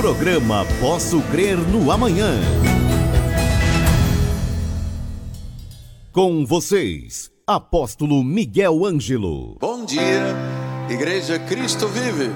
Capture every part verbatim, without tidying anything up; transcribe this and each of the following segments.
Programa Posso Crer no Amanhã. Com vocês, Apóstolo Miguel Ângelo. Bom dia, Igreja Cristo Vive.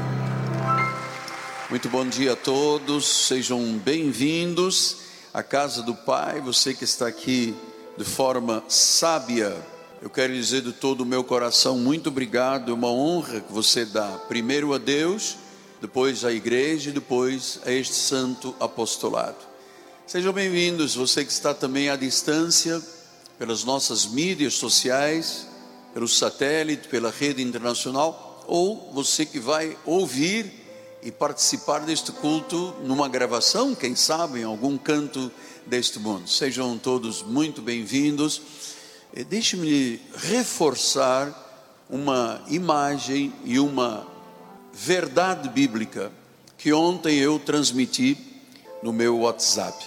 Muito bom dia a todos, sejam bem-vindos à casa do Pai. Você que está aqui de forma sábia, eu quero dizer de todo o meu coração, muito obrigado. É uma honra que você dá primeiro a Deus, depois à igreja e depois a este santo apostolado. Sejam bem-vindos, você que está também à distância, pelas nossas mídias sociais, pelo satélite, pela rede internacional, ou você que vai ouvir e participar deste culto numa gravação, quem sabe, em algum canto deste mundo. Sejam todos muito bem-vindos. Deixe-me reforçar uma imagem e uma verdade bíblica que ontem eu transmiti no meu WhatsApp.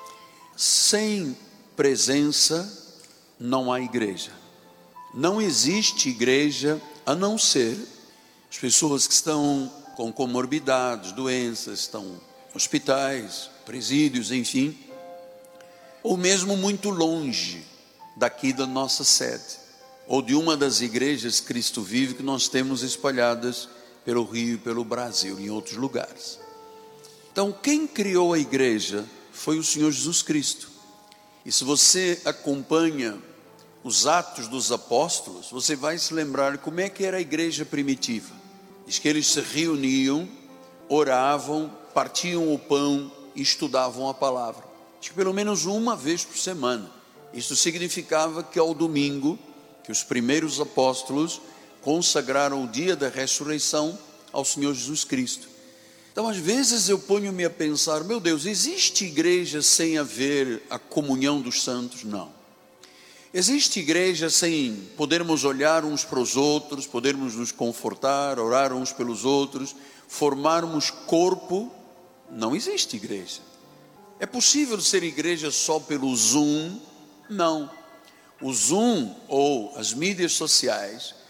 Sem presença não há igreja. Não existe igreja a não ser as pessoas que estão com comorbidades, doenças, estão em hospitais, presídios, enfim, ou mesmo muito longe daqui da nossa sede, ou de uma das igrejas Cristo Vive que nós temos espalhadas pelo Rio e pelo Brasil, em outros lugares. Então, quem criou a igreja foi o Senhor Jesus Cristo. E se você acompanha os Atos dos Apóstolos, você vai se lembrar como é que era a igreja primitiva. Diz que eles se reuniam, oravam, partiam o pão e estudavam a palavra. Diz que pelo menos uma vez por semana. Isso significava que ao domingo, que os primeiros apóstolos consagraram o dia da ressurreição ao Senhor Jesus Cristo. Então às vezes eu ponho-me a pensar, meu Deus, existe igreja sem haver a comunhão dos santos? Não. Existe igreja sem podermos olhar uns para os outros, podermos nos confortar, orar uns pelos outros, formarmos corpo? Não existe igreja. É possível ser igreja só pelo Zoom? Não. O Zoom ou as mídias sociais